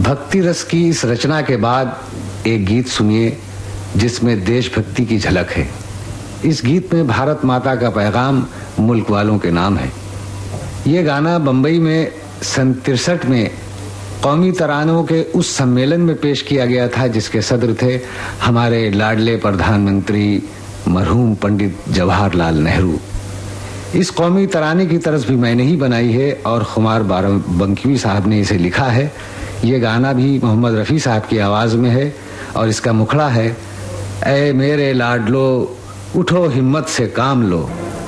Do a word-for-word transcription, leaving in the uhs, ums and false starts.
भक्ति रस की इस रचना के बाद एक गीत सुनिए जिसमें देशभक्ति की झलक है। इस गीत में भारत माता का पैगाम मुल्क वालों के नाम है। ये गाना बंबई में सन तिरसठ में कौमी तरानों के उस सम्मेलन में पेश किया गया था जिसके सदर थे हमारे लाडले प्रधानमंत्री मरहूम पंडित जवाहरलाल नेहरू। इस कौमी तराने की तरज भी मैंने ही बनाई है और खुमार बाराबंकी साहब ने इसे लिखा है। ये गाना भी मोहम्मद रफ़ी साहब की आवाज़ में है और इसका मुखड़ा है, ऐ मेरे लाडलो उठो हिम्मत से काम लो।